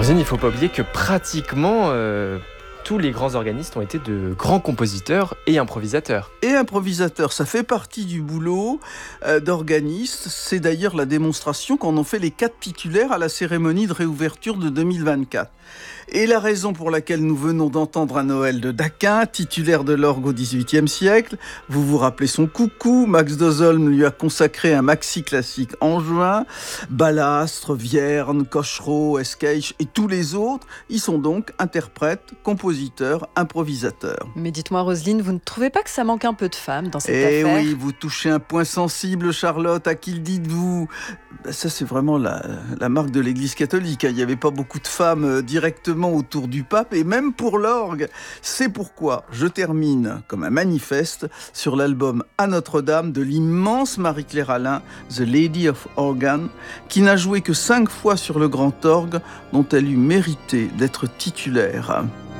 Rosine, il ne faut pas oublier que pratiquement tous les grands organistes ont été de grands compositeurs et improvisateurs. Et improvisateur, ça fait partie du boulot d'organiste. C'est d'ailleurs la démonstration qu'en ont fait les 4 titulaires à la cérémonie de réouverture de 2024. Et la raison pour laquelle nous venons d'entendre un Noël de Daquin, titulaire de l'orgue au XVIIIe siècle, vous vous rappelez son coucou, Max Dozolm lui a consacré un maxi classique en juin, Ballastre, Vierne, Cochereau, Esqueix et tous les autres, ils sont donc interprètes, compositeurs, improvisateurs. Mais dites-moi Roselyne, vous ne trouvez pas que ça manque un peu de femmes dans cette Eh affaire ? oui, vous touchez un point sensible, Charlotte. À qui le dites-vous ? Ça, c'est vraiment la marque de l'Église catholique. Il n'y avait pas beaucoup de femmes directement autour du pape, et même pour l'orgue. C'est pourquoi je termine comme un manifeste sur l'album À Notre-Dame de l'immense Marie-Claire Alain, The Lady of Organ, qui n'a joué que 5 fois sur le grand orgue, dont elle eut mérité d'être titulaire.